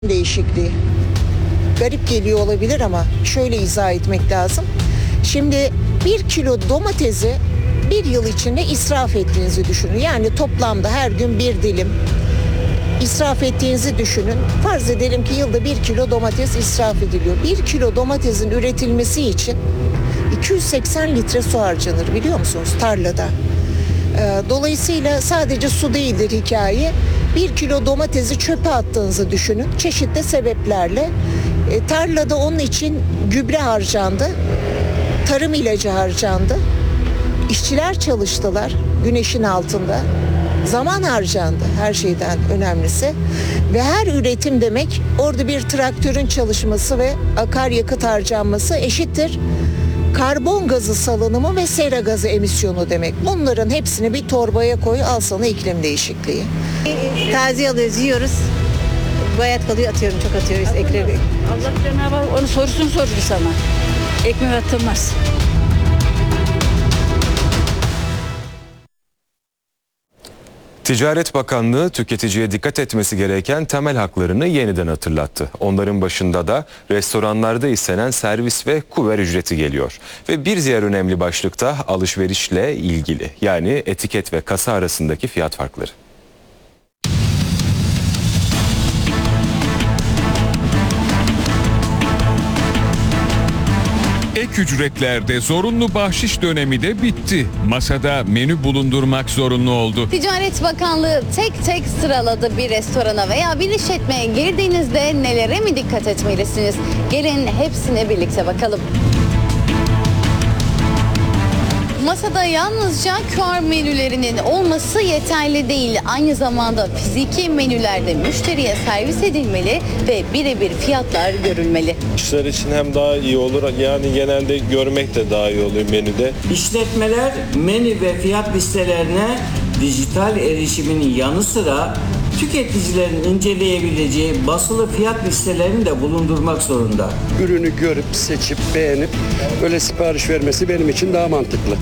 değişikliği. Garip geliyor olabilir ama şöyle izah etmek lazım. Şimdi 1 kilo domatesi bir yıl içinde israf ettiğinizi düşünün. Yani toplamda her gün bir dilim israf ettiğinizi düşünün. Farz edelim ki yılda 1 kilo domates israf ediliyor. 1 kilo domatesin üretilmesi için 280 litre su harcanır, biliyor musunuz, tarlada. Dolayısıyla sadece su değildir hikaye. 1 kilo domatesi çöpe attığınızı düşünün çeşitli sebeplerle. Tarlada onun için gübre harcandı, tarım ilacı harcandı, işçiler çalıştılar güneşin altında, zaman harcandı, her şeyden önemlisi. Ve her üretim demek orada bir traktörün çalışması ve akaryakıt harcanması eşittir karbon gazı salınımı ve sera gazı emisyonu demek. Bunların hepsini bir torbaya koy, al sana iklim değişikliği. Taze alıyoruz, yiyoruz. Bayat kalıyor, atıyorum, çok atıyoruz ekmeği. Allah Cenab-ı Hak onun sorusunu sordu sana. Ekmek atılmaz. Ticaret Bakanlığı tüketiciye dikkat etmesi gereken temel haklarını yeniden hatırlattı. Onların başında da restoranlarda istenen servis ve kuver ücreti geliyor. Ve bir diğer önemli başlıkta alışverişle ilgili, yani etiket ve kasa arasındaki fiyat farkları. Ek ücretlerde zorunlu bahşiş dönemi de bitti. Masada menü bulundurmak zorunlu oldu. Ticaret Bakanlığı tek tek sıraladı. Bir restorana veya bir işletmeye girdiğinizde nelere mi dikkat etmelisiniz? Gelin hepsine birlikte bakalım. Masada yalnızca QR menülerinin olması yeterli değil. Aynı zamanda fiziki menülerde müşteriye servis edilmeli ve birebir fiyatlar görülmeli. İşler için hem daha iyi olur, yani genelde görmek de daha iyi oluyor menüde. İşletmeler menü ve fiyat listelerine dijital erişiminin yanı sıra tüketicilerin inceleyebileceği basılı fiyat listelerini de bulundurmak zorunda. Ürünü görüp, seçip, beğenip öyle sipariş vermesi benim için daha mantıklı.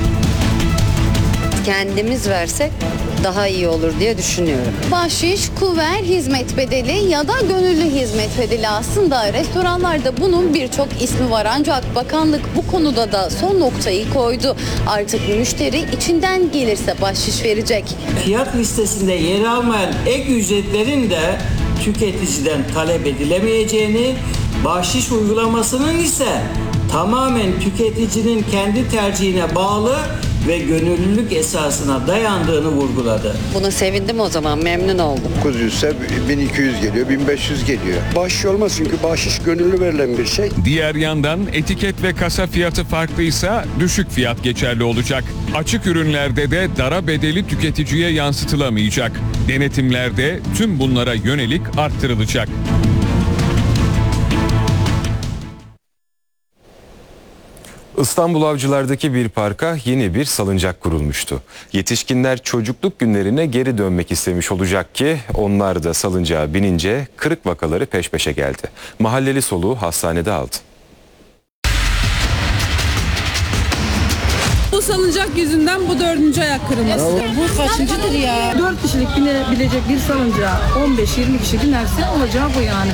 Kendimiz versek daha iyi olur diye düşünüyorum. Bahşiş, kuver, hizmet bedeli ya da gönüllü hizmet bedeli, aslında restoranlarda bunun birçok ismi var, ancak bakanlık bu konuda da son noktayı koydu. Artık müşteri içinden gelirse bahşiş verecek. Fiyat listesinde yer almayan ek ücretlerin de tüketiciden talep edilemeyeceğini, bahşiş uygulamasının ise tamamen tüketicinin kendi tercihine bağlı ve gönüllülük esasına dayandığını vurguladı. Buna sevindim, o zaman memnun oldum. 900 ise 1200 geliyor, 1500 geliyor. Bahşiş olmaz çünkü bahşiş gönüllü verilen bir şey. Diğer yandan etiket ve kasa fiyatı farklıysa düşük fiyat geçerli olacak. Açık ürünlerde de dara bedeli tüketiciye yansıtılamayacak. Denetimlerde tüm bunlara yönelik arttırılacak. İstanbul Avcılar'daki bir parka yeni bir salıncak kurulmuştu. Yetişkinler çocukluk günlerine geri dönmek istemiş olacak ki onlar da salıncağa binince kırık vakaları peş peşe geldi. Mahalleli soluğu hastanede aldı. Bu salıncak yüzünden bu 4. ayak kırılması. Bu kaçıncıdır ya? 4 kişilik binebilecek bir salıncağa 15-20 kişi binerse olacağı bu yani.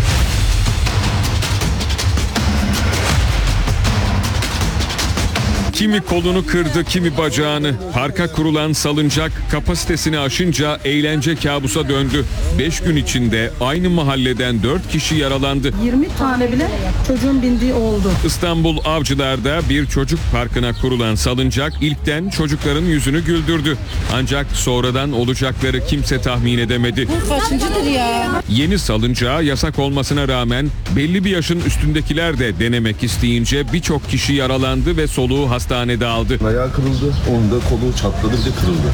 Kimi kolunu kırdı, kimi bacağını. Parka kurulan salıncak kapasitesini aşınca eğlence kabusa döndü. 5 gün içinde aynı mahalleden 4 kişi yaralandı. 20 tane bile çocuğun bindiği oldu. İstanbul Avcılar'da bir çocuk parkına kurulan salıncak ilkten çocukların yüzünü güldürdü. Ancak sonradan olacakları kimse tahmin edemedi. Bu kaçıncıdır ya? Yeni salıncağı yasak olmasına rağmen belli bir yaşın üstündekiler de denemek isteyince birçok kişi yaralandı ve soluğu hastanede aldı. Ayağı kırıldı, onun da kolu çatladı, bir de kırıldı.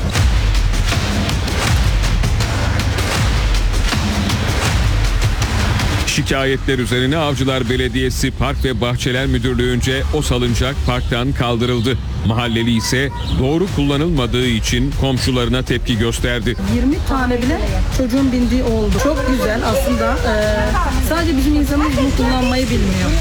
Şikayetler üzerine Avcılar Belediyesi Park ve Bahçeler Müdürlüğü'nce o salıncak parktan kaldırıldı. Mahalleli ise doğru kullanılmadığı için komşularına tepki gösterdi. 20 tane bile çocuğun bindiği oldu. Çok güzel aslında. Sadece bizim insanımız bunu kullanmayı bilmiyor.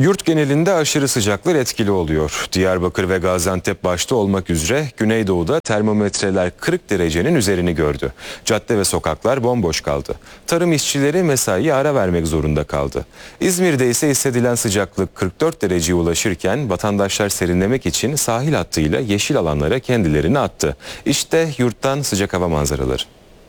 Yurt genelinde aşırı sıcaklar etkili oluyor. Diyarbakır ve Gaziantep başta olmak üzere Güneydoğu'da termometreler 40 derecenin üzerini gördü. Cadde ve sokaklar bomboş kaldı. Tarım işçileri mesaiye ara vermek zorunda kaldı. İzmir'de ise hissedilen sıcaklık 44 dereceye ulaşırken vatandaşlar serinlemek için sahil hattıyla yeşil alanlara kendilerini attı. İşte yurttan sıcak hava manzaraları.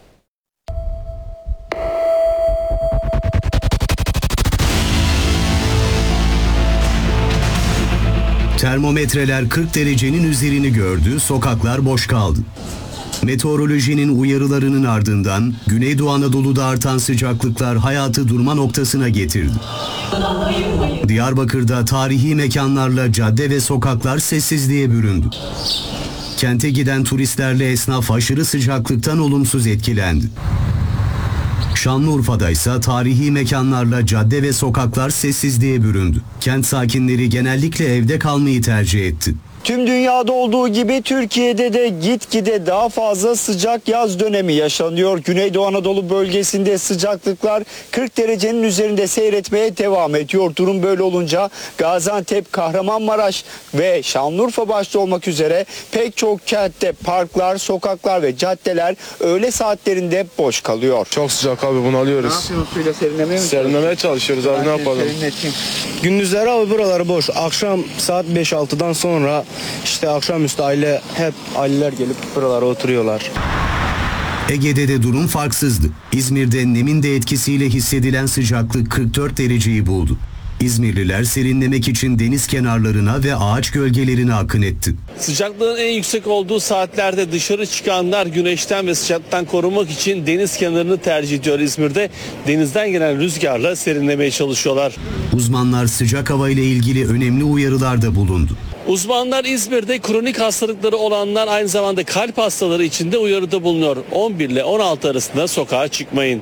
Termometreler 40 derecenin üzerini gördü, sokaklar boş kaldı. Meteorolojinin uyarılarının ardından Güneydoğu Anadolu'da artan sıcaklıklar hayatı durma noktasına getirdi. Diyarbakır'da tarihi mekanlarla cadde ve sokaklar sessizliğe büründü. Kente giden turistlerle esnaf aşırı sıcaklıktan olumsuz etkilendi. Şanlıurfa'da ise tarihi mekanlarla cadde ve sokaklar sessizliğe büründü. Kent sakinleri genellikle evde kalmayı tercih etti. Tüm dünyada olduğu gibi Türkiye'de de gitgide daha fazla sıcak yaz dönemi yaşanıyor. Güneydoğu Anadolu bölgesinde sıcaklıklar 40 derecenin üzerinde seyretmeye devam ediyor. Durum böyle olunca Gaziantep, Kahramanmaraş ve Şanlıurfa başta olmak üzere pek çok kentte parklar, sokaklar ve caddeler öğle saatlerinde boş kalıyor. Çok sıcak abi, bunu alıyoruz. Ne yapıyorsunuz? Suyla serinlemeye mi? Serinlemeye çalışıyoruz abi, ne yapalım? Gündüzleri abi buraları boş. Akşam saat 5-6'dan sonra İşte akşamüstü hep aileler gelip buralara oturuyorlar. Ege'de de durum farksızdı. İzmir'de nemin de etkisiyle hissedilen sıcaklık 44 dereceyi buldu. İzmirliler serinlemek için deniz kenarlarına ve ağaç gölgelerine akın etti. Sıcaklığın en yüksek olduğu saatlerde dışarı çıkanlar güneşten ve sıcaktan korunmak için deniz kenarını tercih ediyor. İzmir'de denizden gelen rüzgarla serinlemeye çalışıyorlar. Uzmanlar sıcak hava ile ilgili önemli uyarılarda bulundu. Uzmanlar İzmir'de kronik hastalıkları olanlar, aynı zamanda kalp hastaları için de uyarıda bulunuyor. 11 ile 16 arasında sokağa çıkmayın.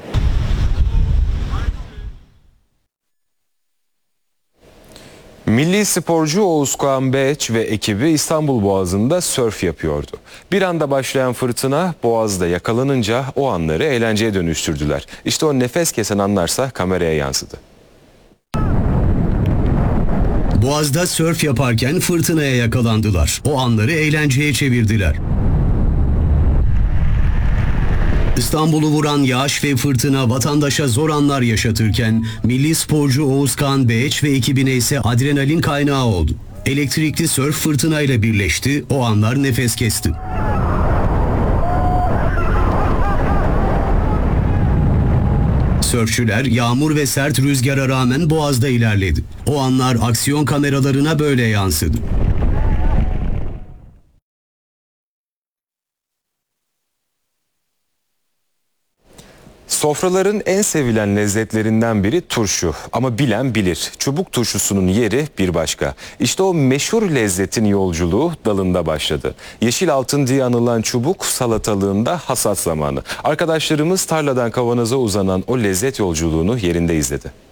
Milli sporcu Oğuzkan Beç ve ekibi İstanbul Boğazı'nda sörf yapıyordu. Bir anda başlayan fırtına Boğaz'da yakalanınca o anları eğlenceye dönüştürdüler. İşte o nefes kesen anlarsa kameraya yansıdı. Boğaz'da sörf yaparken fırtınaya yakalandılar. O anları eğlenceye çevirdiler. İstanbul'u vuran yağış ve fırtına vatandaşa zor anlar yaşatırken milli sporcu Oğuzkan Beç ve ekibine ise adrenalin kaynağı oldu. Elektrikli sörf fırtınayla birleşti, o anlar nefes kesti. Sörfçüler yağmur ve sert rüzgara rağmen Boğaz'da ilerledi. O anlar aksiyon kameralarına böyle yansıdı. Sofraların en sevilen lezzetlerinden biri turşu. Ama bilen bilir. Çubuk turşusunun yeri bir başka. İşte o meşhur lezzetin yolculuğu dalında başladı. Yeşil altın diye anılan çubuk salatalığında hasat zamanı. Arkadaşlarımız tarladan kavanoza uzanan o lezzet yolculuğunu yerinde izledi.